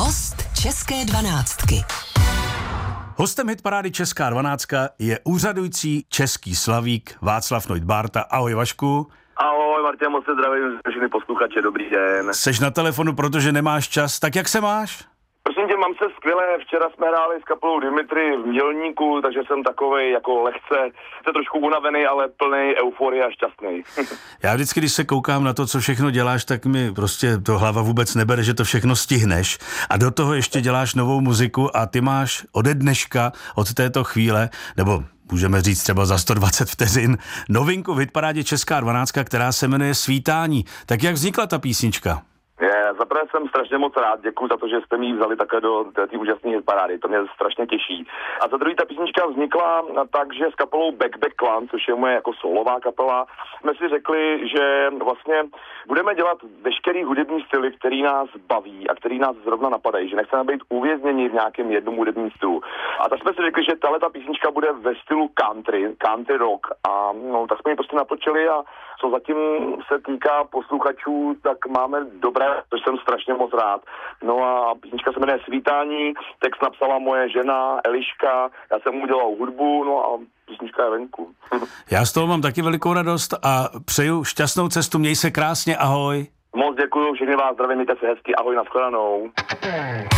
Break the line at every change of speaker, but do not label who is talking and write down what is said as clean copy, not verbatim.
Host České dvanáctky.
Hostem hitparády Česká dvanáctka je úřadující český slavík Václav Noit Bárta. Ahoj Vašku.
Ahoj Martin, moc se zdravím všechny posluchače, dobrý den.
Seš na telefonu, protože nemáš čas, tak jak se máš?
Prosím tě, mám se skvěle, včera jsme hráli s kapelou Dimitri v Mělníku, takže jsem takovej jako lehce, trošku unavený, ale plný euforie a šťastný.
Já vždycky, když se koukám na to, co všechno děláš, tak mi prostě to hlava vůbec nebere, že to všechno stihneš a do toho ještě děláš novou muziku a ty máš ode dneška, od této chvíle, nebo můžeme říct třeba za 120 vteřin, novinku v hitparádě Česká dvanáctka, která se jmenuje Svítání. Tak jak vznikla ta písnička?
Zaprvé jsem strašně moc rád, děkuji za to, že jste mi ji vzali také do té úžasné hitparády, to mě strašně těší. A za druhý ta písnička vznikla tak, že s kapelou Back Back Clan, což je moje jako solová kapela, jsme si řekli, že vlastně budeme dělat veškerý hudební styly, který nás baví a který nás zrovna napadají, že nechceme být uvězněni v nějakém jednom hudebním stylu. A tak jsme si řekli, že tahle ta písnička bude ve stylu country rock a no, tak jsme ji prostě natočili a co zatím se týká posluchačů, tak máme dobré, což jsem strašně moc rád. No a písnička se jmenuje Svítání, text napsala moje žena Eliška, já jsem udělal hudbu, no a písnička je venku.
Já z toho mám taky velikou radost a přeju šťastnou cestu, měj se krásně, ahoj.
Moc děkuju, všechny vás zdravím, mějte se hezky, ahoj, nashledanou.